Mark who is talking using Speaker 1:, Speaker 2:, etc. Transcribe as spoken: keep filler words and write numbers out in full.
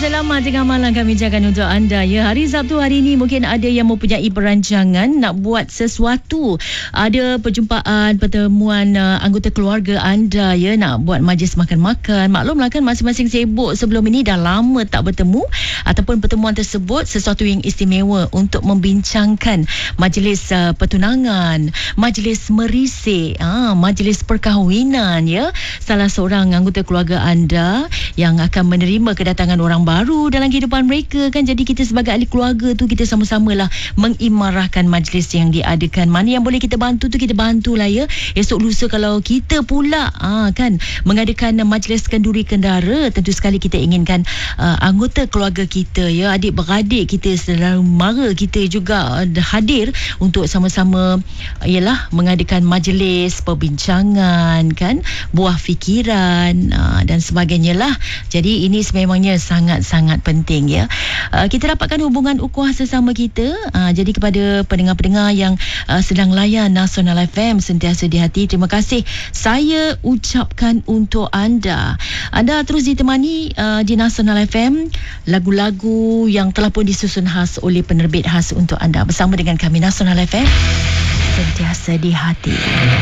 Speaker 1: selamat tengah malam kami ucapkan untuk anda. Ya, hari Sabtu hari ini mungkin ada yang mempunyai perancangan nak buat sesuatu. Ada perjumpaan, pertemuan uh, anggota keluarga anda, ya, nak buat majlis makan-makan. Maklumlah kan masing-masing sibuk sebelum ini, dah lama tak bertemu, ataupun pertemuan tersebut sesuatu yang istimewa untuk membincangkan majlis uh, pertunangan, majlis merisik, ah, majlis perkahwinan, ya. Salah seorang anggota keluarga anda yang akan menerima kedatangan orang baru dalam kehidupan mereka kan. Jadi kita sebagai ahli keluarga tu, kita sama-samalah mengimarahkan majlis yang diadakan. Mana yang boleh kita bantu tu kita bantulah, ya. Esok lusa kalau kita pula ah, kan mengadakan majlis kenduri kendara, tentu sekali kita inginkan uh, anggota keluarga kita, ya, adik-beradik kita, saudara mara kita juga uh, hadir untuk sama-sama uh, ialah mengadakan majlis perbincangan, kan, buah fikiran uh, dan sebagainya lah. Jadi ini sememangnya sangat-sangat penting, ya. Uh, kita dapatkan hubungan ukhuwah sesama kita. Uh, jadi kepada pendengar-pendengar yang uh, sedang layan Nasional F M sentiasa di hati, terima kasih saya ucapkan untuk anda. Anda terus ditemani uh, di Nasional F M, lagu-lagu yang telah pun disusun khas oleh penerbit khas untuk anda. Bersama dengan kami Nasional F M, sentiasa di hati.